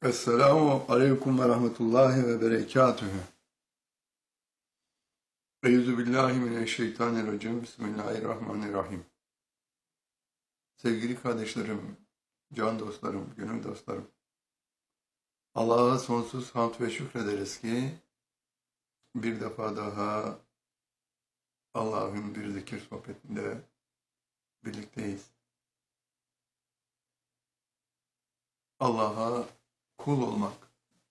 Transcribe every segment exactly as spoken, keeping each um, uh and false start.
Esselamu aleyküm ve rahmetullahi ve berekatühü. Eyyüzü billahi mineşşeytanirracim. Bismillahirrahmanirrahim. Sevgili kardeşlerim, can dostlarım, gönül dostlarım. Allah'a sonsuz hamd ve şükrederiz ki bir defa daha Allah'ın bir zikir sohbetinde birlikteyiz. Allah'a kul olmak.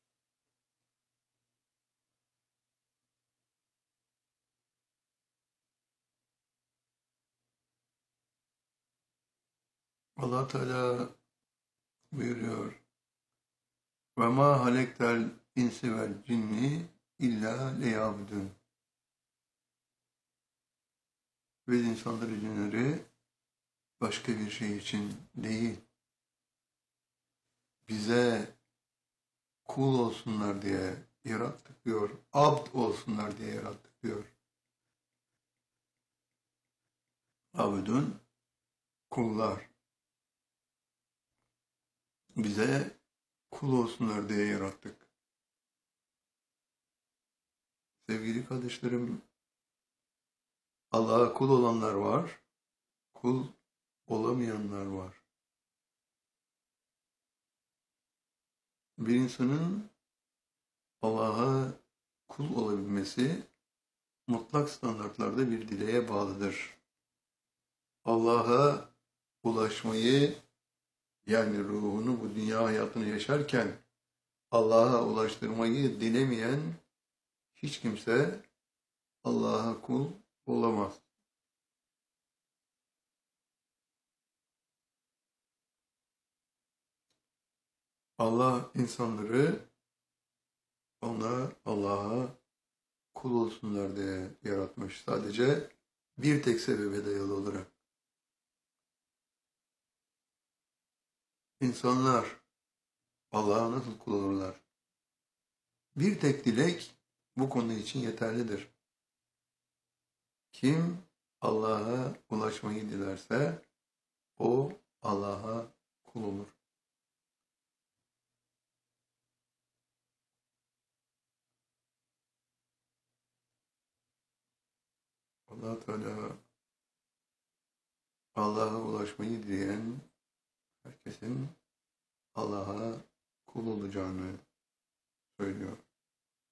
Allah Teala buyuruyor. Ve ma halektel insi vel cinni illa liyabudun. Ve insanları, cinleri başka bir şey için değil, bize kul olsunlar diye yarattık diyor. Abd olsunlar diye yarattık diyor. Abdün, kullar. Bize kul olsunlar diye yarattık. Sevgili kardeşlerim, Allah'a kul olanlar var, kul olamayanlar var. Bir insanın Allah'a kul olabilmesi mutlak standartlarda bir dileğe bağlıdır. Allah'a ulaşmayı, yani ruhunu bu dünya hayatını yaşarken Allah'a ulaştırmayı dilemeyen hiç kimse Allah'a kul olamaz. Allah insanları ona, Allah'a kul olsunlar diye yaratmış. Sadece bir tek sebebe dayalı olarak. İnsanlar Allah'a nasıl kul olurlar? Bir tek dilek bu konu için yeterlidir. Kim Allah'a ulaşmayı dilerse o Allah'a kul olur. Allah Teala Allah'a ulaşmayı dileyen herkesin Allah'a kul olacağını söylüyor.